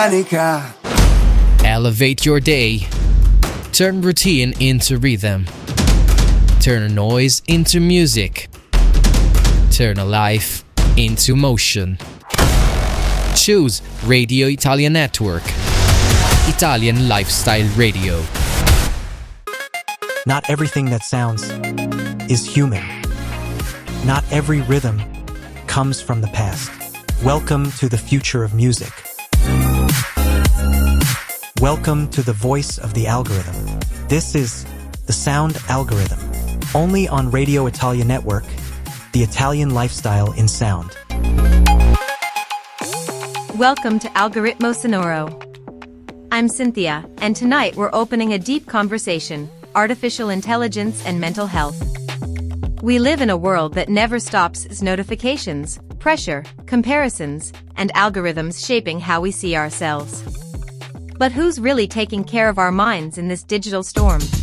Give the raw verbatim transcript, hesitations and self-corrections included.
Organica. Elevate your day. Turn routine into rhythm. Turn a noise into music. Turn a life into motion. Choose Radio Italia Network. Italian Lifestyle Radio. Not everything that sounds is human. Not every rhythm comes from the past. Welcome to the future of music. Welcome to the voice of the algorithm. This is the Sound Algorithm. Only on Radio Italia Network, the Italian lifestyle in sound. Welcome to Algoritmo Sonoro. I'm Cynthia, and tonight we're opening a deep conversation: artificial intelligence and mental health. We live in a world that never stops its notifications, pressure, comparisons, and algorithms shaping how we see ourselves. But who's really taking care of our minds in this digital storm?